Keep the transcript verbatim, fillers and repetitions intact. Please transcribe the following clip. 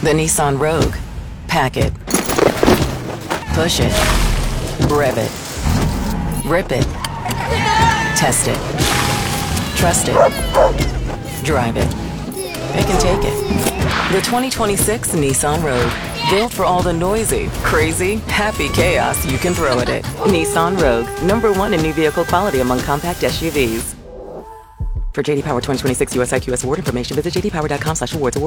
The Nissan Rogue. Pack it. Push it. Rev it. Rip it. Test it. Trust it. Drive it. It can take it. The twenty twenty-six Nissan Rogue. Built for all the noisy, crazy, happy chaos you can throw at it. Nissan Rogue. Number one in new vehicle quality among compact S U Vs. For J D Power twenty twenty-six U S I Q S award information, visit j d power dot com slash awards.